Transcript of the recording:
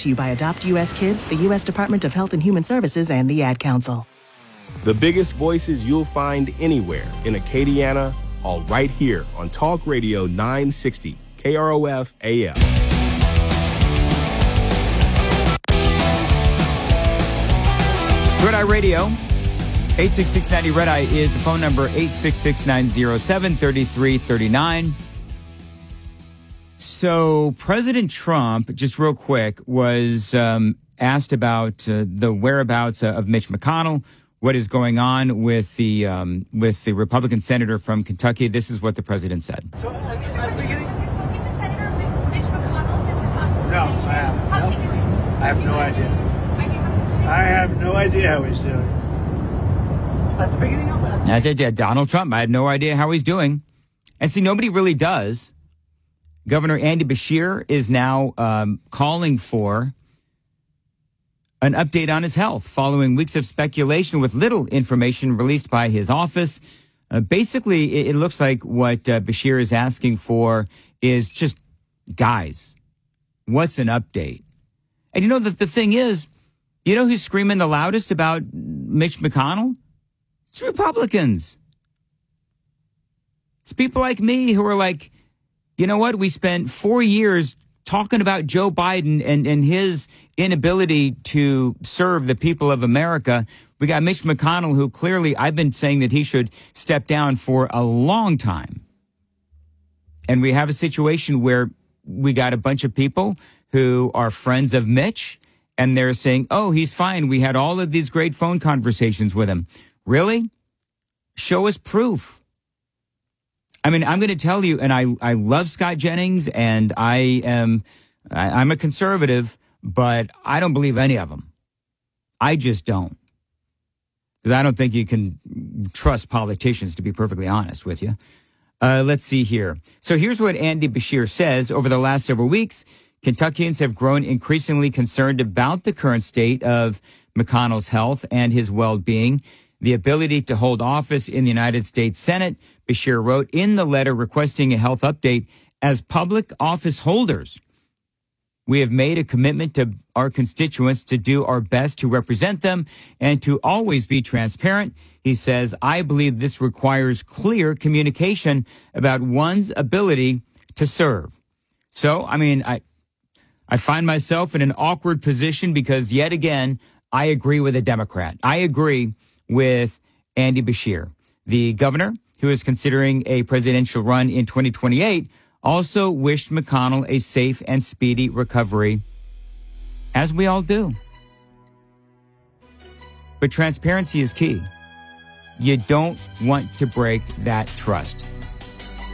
to you by Adopt U.S. Kids, the U.S. Department of Health and Human Services, and the Ad Council. The biggest voices you'll find anywhere in Acadiana, all right here on Talk Radio 960, KROF AM. Red Eye Radio, 866-90 Red Eye is the phone number, 866-907-3339. So President Trump, just real quick, was asked about the whereabouts of Mitch McConnell, what is going on with the Republican senator from Kentucky. This is what the president said. So, no, I have no idea. I have no idea how he's doing. At the beginning of that. That's it, yeah, Donald Trump. I had no idea how he's doing. And see, nobody really does. Governor Andy Beshear is now calling for an update on his health following weeks of speculation with little information released by his office. Basically, it looks like what Beshear is asking for is just, guys, what's an update? And you know, the thing is, you know who's screaming the loudest about Mitch McConnell? It's Republicans. It's people like me who are like, you know what? We spent 4 years talking about Joe Biden and his inability to serve the people of America. We got Mitch McConnell, who clearly I've been saying that he should step down for a long time. And we have a situation where we got a bunch of people who are friends of Mitch, and they're saying, oh, he's fine. We had all of these great phone conversations with him. Really? Show us proof. I mean, I'm going to tell you, and I love Scott Jennings, and I'm a conservative, but I don't believe any of them. I just don't. Because I don't think you can trust politicians, to be perfectly honest with you. Let's see here. So here's what Andy Beshear says. Over the last several weeks, Kentuckians have grown increasingly concerned about the current state of McConnell's health and his well-being. The ability to hold office in the United States Senate, Beshear wrote in the letter requesting a health update. As public office holders, we have made a commitment to our constituents to do our best to represent them and to always be transparent. He says, I believe this requires clear communication about one's ability to serve. So, I mean, I find myself in an awkward position because, yet again, I agree with a Democrat. I agree with Andy Beshear. The governor, who is considering a presidential run in 2028, also wished McConnell a safe and speedy recovery, as we all do. But transparency is key. You don't want to break that trust.